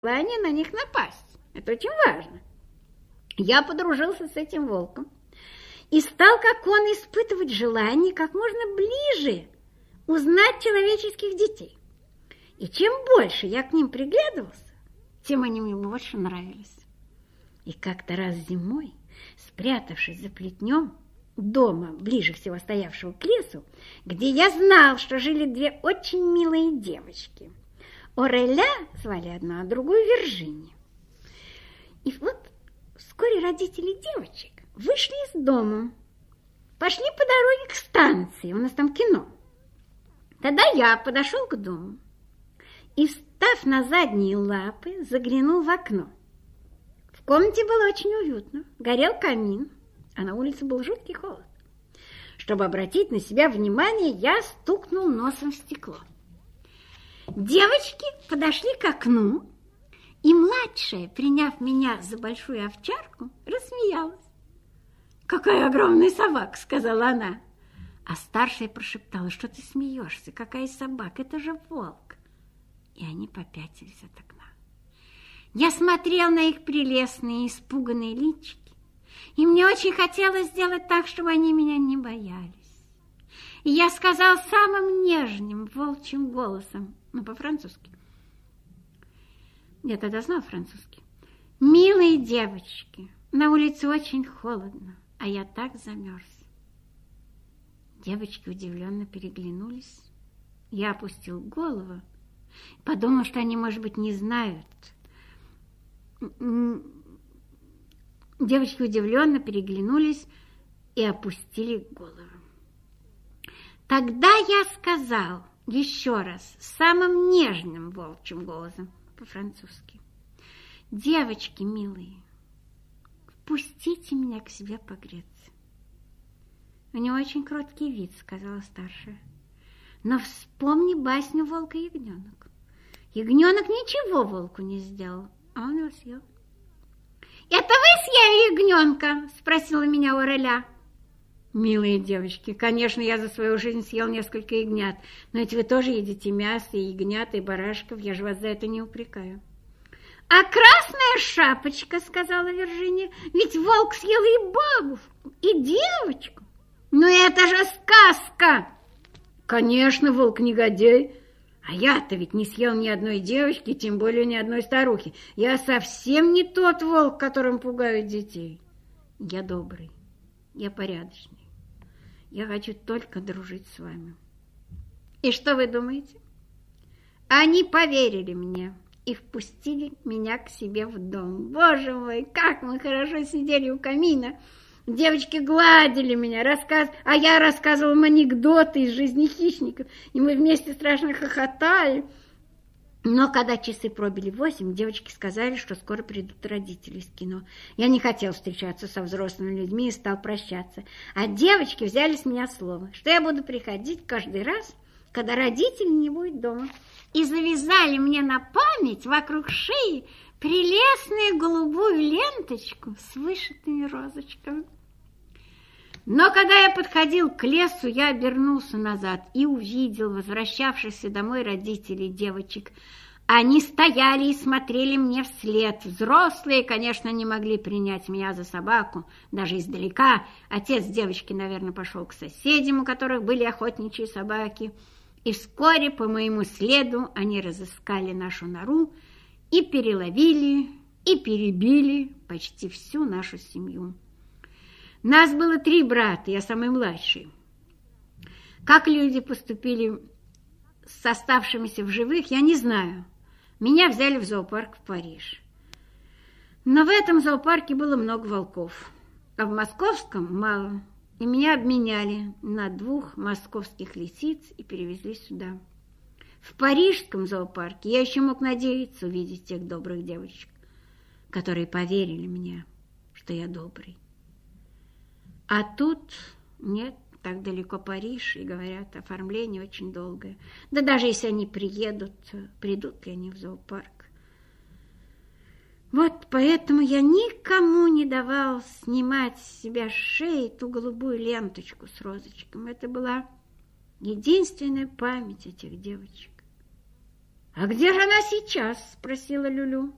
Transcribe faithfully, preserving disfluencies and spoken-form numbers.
желание на них напасть. Это очень важно. Я подружился с этим волком и стал, как он, испытывать желание как можно ближе узнать человеческих детей. И чем больше я к ним приглядывался, тем они мне больше нравились. И как-то раз зимой, спрятавшись за плетнем дома, ближе всего стоявшего к лесу, где я знал, что жили две очень милые девочки. Ореля звали одну, а другую Виржиния. И вот вскоре родители девочек вышли из дома, пошли по дороге к станции, у нас там кино. Тогда я подошел к дому и, встав на задние лапы, заглянул в окно. В комнате было очень уютно, горел камин, а на улице был жуткий холод. Чтобы обратить на себя внимание, я стукнул носом в стекло. Девочки подошли к окну, и младшая, приняв меня за большую овчарку, рассмеялась. «Какая огромная собака!» — сказала она. А старшая прошептала: «Что ты смеешься? Какая собака? Это же волк!» И они попятились от окна. Я смотрел на их прелестные, испуганные личики, и мне очень хотелось сделать так, чтобы они меня не боялись. И я сказал самым нежным волчьим голосом, ну, по-французски. Я тогда знал французский. «Милые девочки, на улице очень холодно, а я так замерз». Девочки удивленно переглянулись. Я опустил голову, подумал, что они, может быть, не знают. Девочки удивленно переглянулись и опустили голову. Тогда я сказал еще раз самым нежным волчьим голосом по-французски: «Девочки милые, впустите меня к себе погреться». «У него очень кроткий вид», — сказала старшая. «Но вспомни басню «Волк и ягненок». Ягненок ничего волку не сделал, а он его съел». «Это вы съели ягненка?» — спросила меня Ореля. «Милые девочки, конечно, я за свою жизнь съел несколько ягнят, но ведь вы тоже едите мясо, и ягнят, и барашков, я же вас за это не упрекаю». «А красная шапочка», — сказала Виржиния, «ведь волк съел и бабушку, и девочку». «Ну это же сказка!» «Конечно, волк негодяй, а я-то ведь не съел ни одной девочки, тем более ни одной старухи. Я совсем не тот волк, которым пугают детей. Я добрый, я порядочный. Я хочу только дружить с вами». И что вы думаете? Они поверили мне и впустили меня к себе в дом. Боже мой, как мы хорошо сидели у камина. Девочки гладили меня, рассказ... а я рассказывала им анекдоты из жизни хищников, и мы вместе страшно хохотали. Но когда часы пробили восемь, девочки сказали, что скоро придут родители из кино. Я не хотел встречаться со взрослыми людьми и стал прощаться. А девочки взяли с меня слово, что я буду приходить каждый раз, когда родителей не будет дома. И завязали мне на память вокруг шеи прелестную голубую ленточку с вышитыми розочками. Но когда я подходил к лесу, я обернулся назад и увидел возвращавшихся домой родителей девочек. Они стояли и смотрели мне вслед. Взрослые, конечно, не могли принять меня за собаку, даже издалека. Отец девочки, наверное, пошел к соседям, у которых были охотничьи собаки. И вскоре по моему следу они разыскали нашу нору и переловили, и перебили почти всю нашу семью. Нас было три брата, я самый младший. Как люди поступили с оставшимися в живых, я не знаю. Меня взяли в зоопарк в Париж. Но в этом зоопарке было много волков, а в московском мало. И меня обменяли на двух московских лисиц и перевезли сюда. В парижском зоопарке я еще мог надеяться увидеть тех добрых девочек, которые поверили мне, что я добрый. А тут нет, так далеко Париж, и, говорят, оформление очень долгое. Да даже если они приедут, придут ли они в зоопарк? Вот поэтому я никому не давал снимать с себя с шеи ту голубую ленточку с розочками. Это была единственная память этих девочек. «А где же она сейчас?» – спросила Люлю.